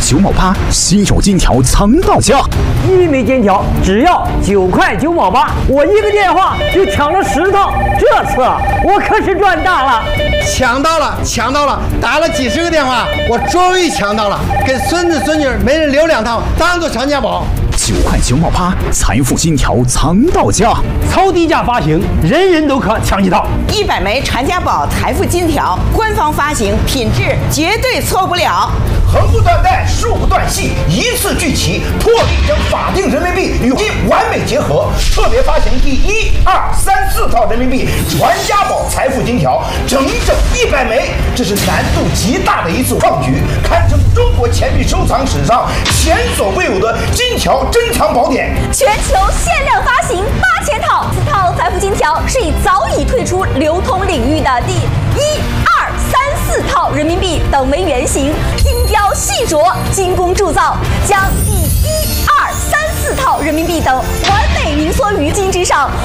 9毛8，稀有金条藏到家。 1枚金条只要9块9毛8，我一个电话就抢了10套，这次我可是赚大了！ 抢到了！打了几十个电话，我终于抢到了，给孙子孙女每人留2套，当做传家宝。 9块9毛8，财富金条藏到家， 超低价发行，人人都可抢几套。 100枚传家宝财富金条，官方发行，品质绝对错不了。 横不断带，竖不断系，一次聚齐，破例将法定人民币与金完美结合。特别发行第1、2、3、4套人民币传家宝财富金条，整100枚，这是难度极大的一次创举，堪称中国钱币收藏史上前所未有的金条珍藏宝典。 全球限量发行8000套，4套财富金条是以早已退出流通领域的第1、2、3、4套人民币等为原型，精雕细琢、精工铸造，将第1、2、3、4套人民币等完美凝缩于金之上，